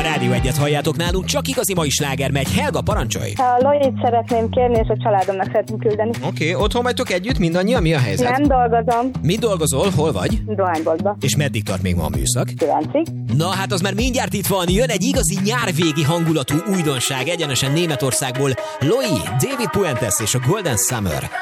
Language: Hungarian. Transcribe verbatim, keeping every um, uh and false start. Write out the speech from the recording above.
Rádió Egyet halljátok nálunk, csak igazi mai sláger megy. Helga, parancsolj! A Loit szeretném kérni, és a családomnak szeretném küldeni. Oké, okay, otthon vagytok együtt mindannyian? Mi a helyzet? Nem dolgozom. Mit dolgozol? Hol vagy? Dohányboltba. És meddig tart még ma a műszak? kilencig. Na hát az már mindjárt itt van, jön egy igazi nyárvégi hangulatú újdonság egyenesen Németországból. Loi, David Puentes és a Golden Summer.